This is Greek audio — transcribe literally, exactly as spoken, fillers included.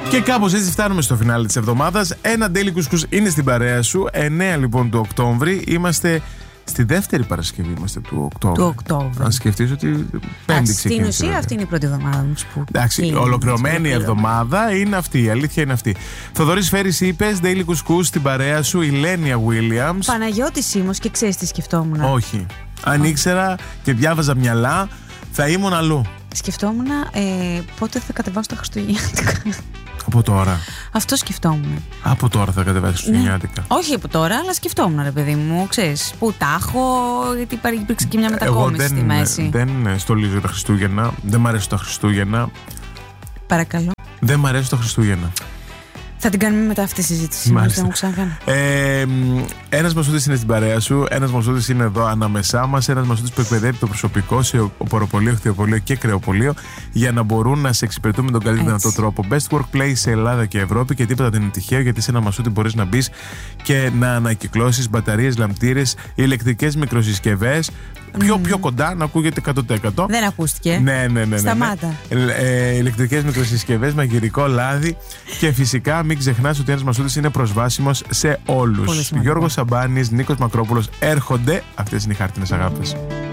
Και κάπως έτσι φτάνουμε στο φινάλε της εβδομάδας. Ένα Daily Couscous είναι στην παρέα σου. εννέα λοιπόν του Οκτώβρη. Είμαστε στη δεύτερη Παρασκευή είμαστε του Οκτώβρη. Του Οκτώβρη. Αν σκεφτείς ότι πέμπτη ξεκίνησε. Στην ουσία αυτή είναι η πρώτη εβδομάδα μου που. Εντάξει, ολοκληρωμένη εβδομάδα είναι αυτή. Η αλήθεια είναι αυτή. Θοδωρής Φέρης είπες, Daily Couscous στην παρέα σου, η Λένια Williams. Παναγιώτης Σίμος και ξέρεις τι σκεφτόμουν. Όχι. Αν ήξερα και διάβαζα μυαλά, θα ήμουν αλλού. Σκεφτόμουν ε, πότε θα κατεβάσω τα Χριστουγεννιάτικα. Από τώρα. Αυτό σκεφτόμουν. Από τώρα θα κατεβάσει Χριστουγεννιάτικα. Ναι. Όχι από τώρα, αλλά σκεφτόμουν, ρε παιδί μου. Ξέρεις, πού τα έχω, γιατί υπήρξε και μια μετακόμιση δεν, στη μέση. Δεν στολίζω τα Χριστούγεννα. Δεν μ' αρέσουν τα Χριστούγεννα. Παρακαλώ. Δεν μ' αρέσουν τα Χριστούγεννα. Θα την κάνουμε μετά αυτή τη συζήτηση. Μάλιστα. Δεν μου ξανακάνω. Ε, ένας Μασούτης είναι στην παρέα σου. Ένας Μασούτης είναι εδώ ανάμεσά μας. Ένας Μασούτης που εκπαιδεύει το προσωπικό σε οποροπολείο, χθιοπολείο και κρεοπολείο για να μπορούν να σε εξυπηρετούν με τον καλύτερο δυνατό τρόπο. Best Workplace σε Ελλάδα και Ευρώπη και τίποτα δεν είναι τυχαίο, γιατί σε ένα Μασούτη μπορείς να μπεις και να ανακυκλώσεις μπαταρίες, λαμπτήρες, ηλεκτρικές μικροσυσκευές. Πιο, mm. πιο κοντά να ακούγεται εκατό τοις εκατό. Δεν ακούστηκε. Ναι, ναι, ναι, ναι. Σταμάτα. Ναι. Ε, ηλεκτρικές μικροσυσκευές, μαγειρικό λάδι και φυσικά μην ξεχνάς ότι ένας Μασούτης είναι προσβάσιμος σε όλους. Γιώργος Σαμπάνης, Νίκος Μακρόπουλος έρχονται. Αυτές είναι οι χάρτινες αγάπες.